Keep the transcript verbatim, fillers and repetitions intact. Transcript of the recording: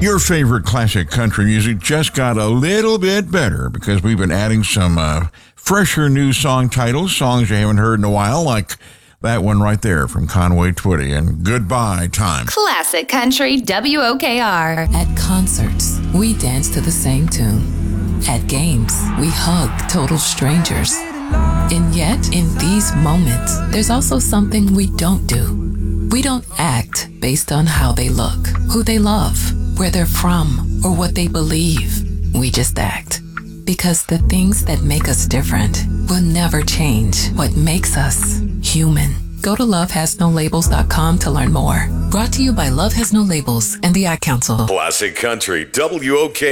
Your favorite classic country music just got a little bit better because we've been adding some uh, fresher new song titles, songs you haven't heard in a while, like that one right there from Conway Twitty and Goodbye Time. Classic Country W O K R. At concerts, we dance to the same tune. At games, we hug total strangers. And yet, in these moments, there's also something we don't do. We don't act based on how they look, who they love, where they're from, or what they believe. We just act. Because the things that make us different will never change what makes us human. Go to love has no labels dot com to learn more. Brought to you by Love Has No Labels and the Ad Council. Classic Country W O K